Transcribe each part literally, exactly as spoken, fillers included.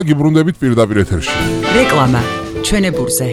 გიბრუნდებით პირდაპირ ეთერში. რეკლამა ჩვენებურზე.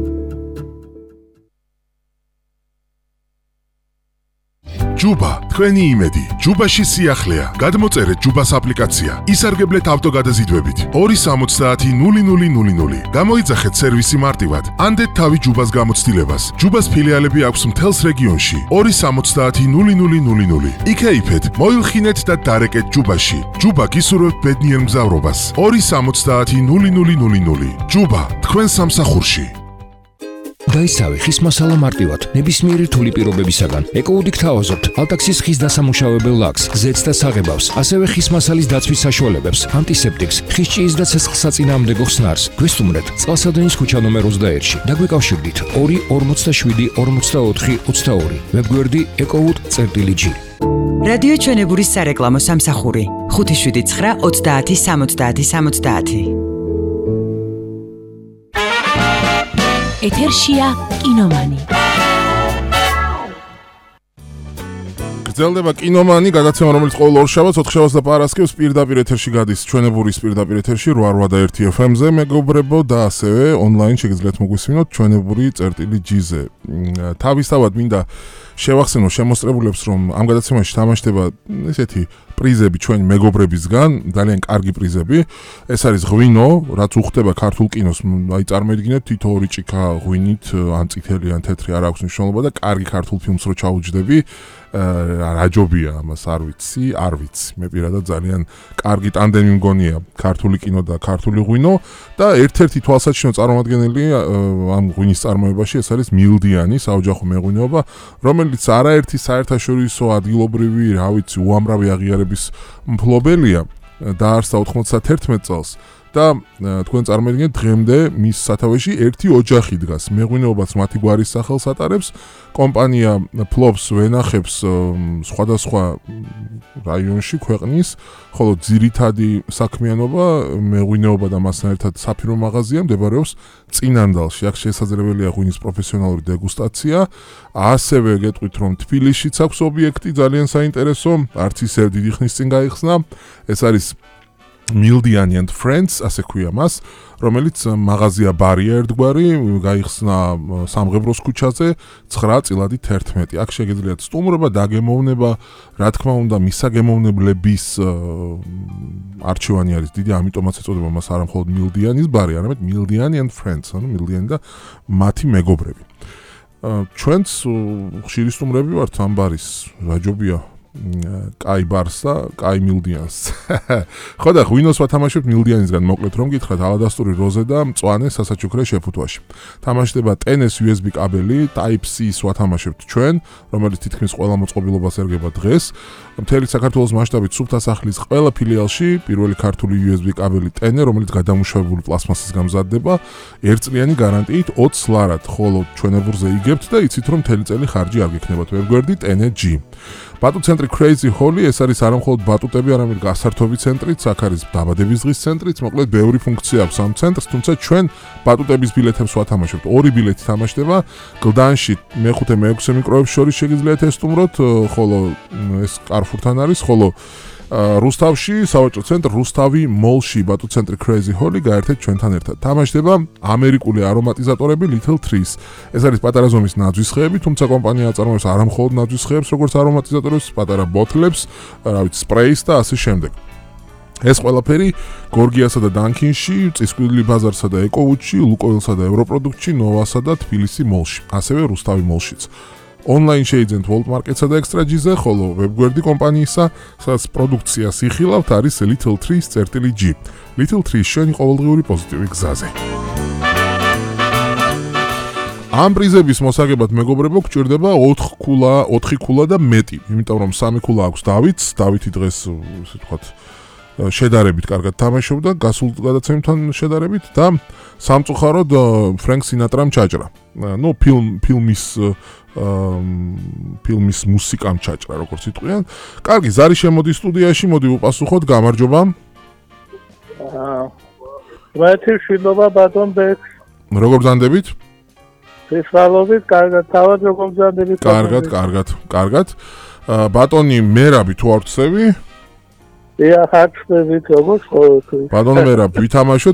ჯუბა, თქვენი იმედი. ჯუბაში სიახლეა. გადმოწერეთ ჯუბას აპლიკაცია. ისარგებლეთ ავტოგადაზიდვებით. ორი სამოცდაათი ნული ნული ნული ნული. გამოიძახეთ სერვისი მარტივად. ანდეთ თავი ჯუბას გამოცდილებას. ჯუბას ფილიალები აქვს მთელს რეგიონში. ორი სამოცდაათი ნული ნული ნული ნული. იქეიფეთ, მოილხინეთ და დარეკეთ ჯუბაში. ჯუბა გისურვებთ ბედნიერ მგზავრობას. ორი სამოცდაათი ნული ნული ნული ნული. ჯუბა, თქვენ სამსახურში. დაისავე ხის მასალა მარტივად, ნებისმიერი რთული პირობებისაგან. ეკოუდით თავაზობთ ალტაქსის ხის დასამუშავებელ ლაქს, ზეთს და საღებავს, ასევე ხის მასალის დაცვის საშუალებებს, ანტისეპტიკს, ხის ჭიის და ცეცხლსაწინააღმდეგო ხსნარს. გვესტუმრეთ წყალსადენის ქუჩა ნომერ ოცდაერთში. დაგვიკავშირდით ორი ორმოცდაშვიდი ორმოცდაოთხი ოცდაორი. ვებგვერდი ეკოუდ.გი. რადიო ჩვენებურის სარეკლამო სამსახური ხუთი შვიდი ცხრა ოცდაათი სამოცდაათი სამოცდაათი. ეთერშია კინომანი. გრძელდება კინომანი, გადაცემა რომელიც ყოველ ორ შაბათს, ოთხ შაბათს და პარასკევს პირდაპირ ეთერში გადის ჩვენებურის პირდაპირ ეთერში რვა რვა და ერთი ეფ ემ-ზე მეგობრებო და ასევე ონლაინ შეგიძლიათ მოგვისმინოთ ჩვენებური.გი-ზე. თავისთავად მინდა შევახსენო შემოსწრებულებს, რომ ამ გადაცემაში თამაშდება ესეთი პრიზები ჩვენი მეგობრებისგან, ძალიან კარგი პრიზები. ეს არის ღვინო, რაც უხდება ქართულ კინოს, აი წარმოიდგინეთ თითო ორი ჭიქა ღვინით, ან წითელი ან თეთრი არ აქვს მნიშვნელობა და კარგი ქართულ ფილმს რო ჩაუჯდები, რაჯობია ამას არ ვიცი, არ ვიცი. მე პირადად ძალიან კარგი ტანდემი მგონია ქართული კინო და ქართული ღვინო და ერთ-ერთი თვალსაჩინო წარმომადგენელი ამ ღვინის წარმოებაში ეს არის მილდიანი საოჯახო მეღვინეობა, რომელიც არაერთი საერთაშორისო ადგილობრივი, რა ვიცი, უამრავი აღიარების მფლობელია, დაარსდა ოთხმოცდათერთმეტ წელს და თქვენ წარმოიდგინეთ დღემდე მის სათავეში ერთი ოჯახი დგას. მეღვინეობაც მათი გვარის სახელს ატარებს. კომპანია ფლობს ვენახებს სხვადასხვა რაიონში ქვეყნის, ხოლო ძირითადი საქმიანობა მეღვინეობა და მასთან ერთად საფირო მაღაზია მდებარეობს წინანდალში. აქ შესაძლებელია ღვინის პროფესიონალური დეგუსტაცია. ასევე გეტყვით, რომ თბილისშიც აქვს ობიექტი ძალიან საინტერესო, არც ისევ დიდი ხნის წინ გაიხსნა. ეს არის Mildiani and Friends, ასე ქვია მას, რომელიც მაღაზია ბარია ერთგვარი, გაიხსნა სამღებროს ქუჩაზე ცხრა წილადი თერთმეტი. აქ შეგიძლიათ სტუმრობა, დაგემოვნება, რა თქმა უნდა, მისაგემოვნებლების არჩევანი არის დიდი, ამიტომაც ეწოდება მას არა მხოლოდ Mildianis ბარი, არამედ Mildiani and Friends, ანუ Mildiani და მათი მეგობრები. ჩვენც ხშირი სტუმრები ვართ ამ ბარის, რაჯობია. კაი ბარს და კაი მილდიანს. ხო და ღვინოს ვათამაშებთ მილდიანისგან, მოკლედ რომ გითხრათ, ალადასტური როზე და მწვანე სასაჩუქრე შეფუთვაში. თამაშდება ტენეს იუ ეს ბი კაბელი, Type-C-ს ვათამაშებთ ჩვენ, რომელიც თითქმის ყველა მოწყობილობას ერგება დღეს. მთელი საქართველოს მასშტაბით სუფთასახლის ყველა ფილიალში პირველი ქართული იუ ეს ბი კაბელი ტენე, რომელიც გადამუშავებული პლასმასის გამზადდება, ერთწლიანი გარანტიით ოცს ლარად, ხოლო ჩვენებურზე იგებთ და იცით რომ მთელი წელი ხარჯი არ გექნებათ. ვებგვერდი ტენე ჯი. ბატუ ცენტრი Crazy Holly, ეს არის არა მხოლოდ ბატუტები, არამედ გასართობი ცენტრიც, აქ არის დაბადების დღის ცენტრიც, მოკლედ ბევრი ფუნქცია აქვს ამ ცენტრს, თუმცა ჩვენ ბატუტების ბილეთებს ვათამაშებთ. ორი ბილეთი თამაშდება, გლდანში მეხუთე მეექვსე მიკროებს შორის შეგიძლიათ ესტუმროთ, ხოლო ეს კარფურთან არის, ხოლო რუსთავში, სავაჭრო ცენტრ რუსთავი მოლში, ბატუ ცენტრი Crazy Holly გაერთეთ ჩვენთან ერთად. თამაშდება ამერიკული არომატიზატორები Little Trees. ეს არის პატარა ზომის ნაძვის ხეები, თუმცა კომპანია აწარმოებს არა მხოლოდ ნაძვის ხეებს, როგორც არომატიზატორებს, პატარა ბოთლებს, რა ვიცი, სპრეის და ასე შემდეგ. ეს ყველაფერი გორგიასა და დანკინში, წისკვილი ბაზარსა და ეკოუდში, ლუკოილსა და ევროპროდუქტში, ნოვასა და თბილისი მოლში, ასევე რუსთავი მოლშიც. Online შეიძენთ World Market-სა და Extra G-ზე, ხოლო ვებგვერდი კომპანიისა, სადაც პროდუქციას იხილავთ, არის Little Trees.G. Little Trees შენი ყოველდღიური პოზიტივი გზაზე. ამ პრიზების მოსაგებად მეგობრებო გჭირდება ოთხ ქულა, ოთხი ქულა და მეტი, იმიტომ რომ სამი ქულა აქვს დავითს, დავითი დღეს ესე ვთქვათ შედარებით კარგად თამაშობდა, გასულ გადაცემთან შედარებით და სამწუხაროდ ფრენკ სინატრამ ჩაჭრა. ნუ ფილმ ფილმის ფილმის მუსიკამ ჩაჭრა, როგორც იტყვიან. კარგი, ზარი შემოდი სტუდიაში, მოდი უპასუხოთ, გამარჯობა. აა ვეთი შვილობა ბატონ ბექს. როგორ ბრძანდებით? ფესვალობით, კარგად, თავად როგორ ბრძანდებით? კარგად, კარგად, კარგად. ბატონი მერაბი თუ არ ვწევი? დიახ, ხარჯებით როგორც ყოველთვის. ბატონო მერაბ, ვითამაშოთ